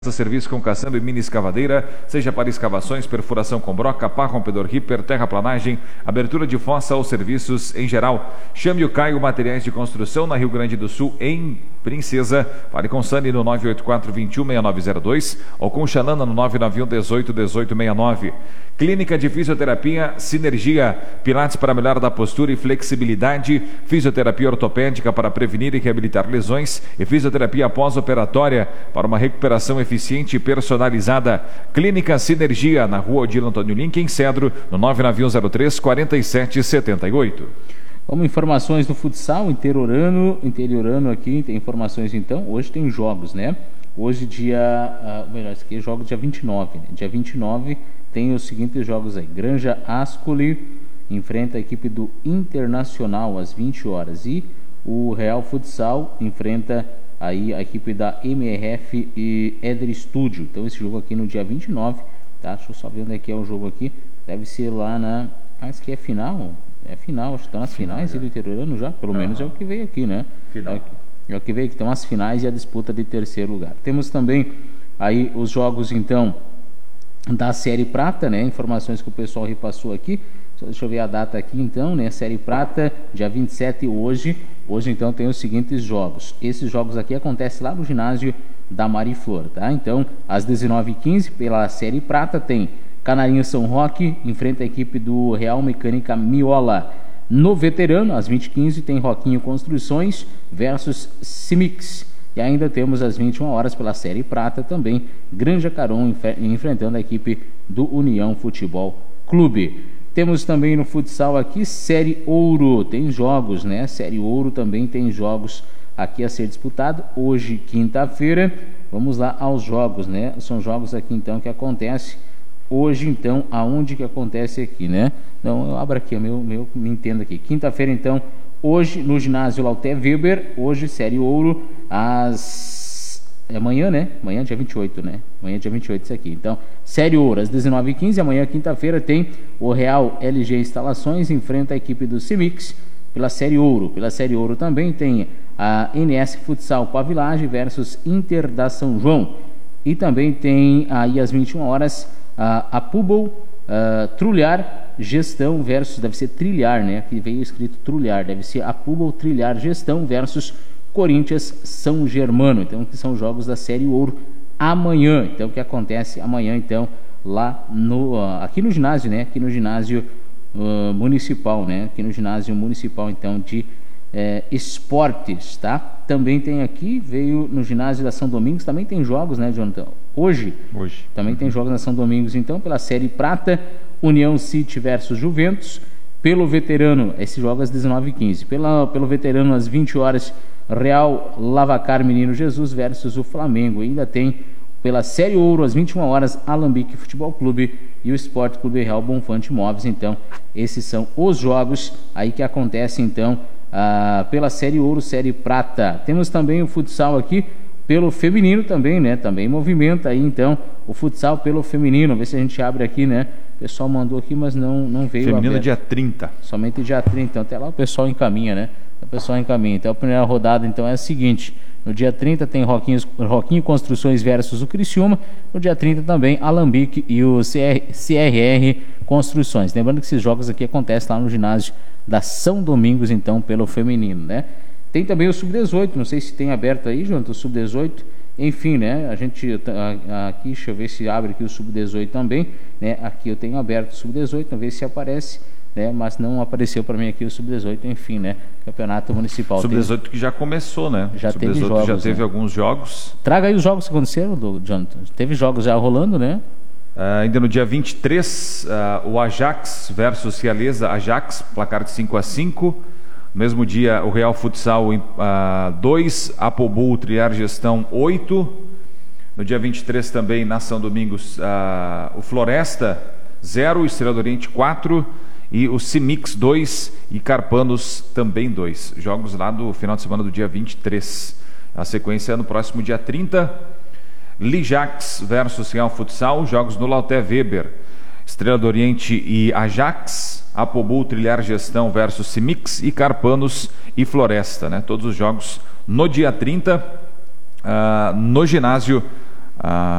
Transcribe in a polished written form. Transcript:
Serviço com caçamba e mini escavadeira, seja para escavações, perfuração com broca, pá, rompedor Ripper, terraplanagem, abertura de fossa ou serviços em geral. Chame o Caio Materiais de Construção na Rio Grande do Sul, em Princesa. Fale com Sani no 984-21-6902 ou com Xanana no 991-18-1869. Clínica de Fisioterapia Sinergia, pilates para melhor da postura e flexibilidade, fisioterapia ortopédica para prevenir e reabilitar lesões e fisioterapia pós-operatória para uma recuperação eficiente e personalizada. Clínica Sinergia, na rua Odilo Antônio Link, em Cedro, no 99103-4778. Vamos informações do futsal interiorano aqui, tem informações então, hoje tem jogos, né? Hoje esse aqui é jogo dia 29, né? Dia 29 tem os seguintes jogos aí: Granja Ascoli enfrenta a equipe do Internacional às 20 horas e o Real Futsal enfrenta aí a equipe da MRF e Eder Studio. Então esse jogo aqui no dia 29, tá? Deixa eu só ver onde é que é o jogo aqui, deve ser lá na... Acho que é final, acho que estão nas finais do interiorano já, pelo menos é o que veio aqui, né? É o que veio aqui, estão as finais e a disputa de terceiro lugar. Temos também aí os jogos então da Série Prata, né? Informações que o pessoal repassou aqui. Deixa eu ver a data aqui então, né? Série Prata, dia 27 hoje então tem os seguintes jogos. Esses jogos aqui acontecem lá no ginásio da Mariflor, tá? Então, às 19h15, pela Série Prata, tem Canarinho São Roque, enfrenta a equipe do Real Mecânica Miola. No veterano, às 20h15, tem Roquinho Construções versus Cimix. E ainda temos às 21 horas pela Série Prata também, Granja Caron enfrentando a equipe do União Futebol Clube. Temos também no futsal aqui Série Ouro, tem jogos, né? Série Ouro também tem jogos aqui a ser disputado. Hoje, quinta-feira, vamos lá aos jogos, né? São jogos aqui então que acontecem hoje, então, aonde que acontece aqui, né? Não, eu abro aqui, me entendo aqui. Quinta-feira, então, hoje no ginásio Lauté Weber, hoje Série Ouro, amanhã, né? Amanhã dia 28, né? Amanhã dia 28 isso aqui. Então, Série Ouro, às 19h15, amanhã, quinta-feira, tem o Real LG Instalações, enfrenta a equipe do Cimix pela Série Ouro. Pela Série Ouro também tem a NS Futsal Pavilage versus Inter da São João. E também tem aí às 21 horas a Pubble Trulhar Gestão versus, deve ser Trilhar, né? Aqui veio escrito Trulhar, deve ser a Pubble Trilhar Gestão versus Corinthians São Germano. Então, que são jogos da Série Ouro amanhã. Então, o que acontece amanhã, então, lá aqui no ginásio, né? Aqui no ginásio municipal, né? Aqui no ginásio municipal, então, de esportes, tá? Também tem aqui, veio no ginásio da São Domingos, também tem jogos, né, Jonathan? Hoje. Também tem jogos na São Domingos, então, pela Série Prata, União City versus Juventus. Pelo veterano, esse jogo às 19h15. Pelo veterano, às 20 horas, Real Lavacar Menino Jesus versus o Flamengo. E ainda tem, pela Série Ouro, às 21 horas, Alambique Futebol Clube e o Esporte Clube Real Bonfante Móveis. Então, esses são os jogos aí que acontecem, então, pela Série Ouro, Série Prata. Temos também o futsal aqui pelo feminino também, né? Também movimenta aí, então, o futsal pelo feminino. Vamos ver se a gente abre aqui, né? O pessoal mandou aqui, mas não veio. Feminino dia 30. Somente dia 30, então até lá o pessoal encaminha, né? Então a primeira rodada então é a seguinte: no dia 30 tem Roquinho Construções versus o Criciúma. No dia 30 também Alambique e o CRR Construções. Lembrando que esses jogos aqui acontecem lá no ginásio da São Domingos, então, pelo feminino, né? Tem também o Sub-18, não sei se tem aberto aí, Jonathan, o Sub-18. Enfim, né? A gente aqui, deixa eu ver se abre aqui o Sub-18 também, né? Aqui eu tenho aberto o Sub-18, vamos ver se aparece, né? Mas não apareceu para mim aqui o Sub-18, enfim, né? Campeonato Municipal. Sub-18 que já começou, né? Já teve jogos. Já teve, né, alguns jogos. Traga aí os jogos que aconteceram, Jonathan. Teve jogos já rolando, né? Ainda no dia 23, o Ajax versus Realeza, Ajax, placar de 5-5. No mesmo dia, o Real Futsal 2, Apobu Trilhar Gestão 8. No dia 23 também, na São Domingos, o Floresta 0, Estrela do Oriente 4 e o Cimix 2 e Carpanos também 2. Jogos lá do final de semana do dia 23. A sequência é no próximo dia 30. Lijax versus Real Futsal, jogos no Lauté Weber, Estrela do Oriente e Ajax, Apobu Trilhar Gestão versus Cimix e Carpanos e Floresta, né? Todos os jogos no dia 30, no ginásio a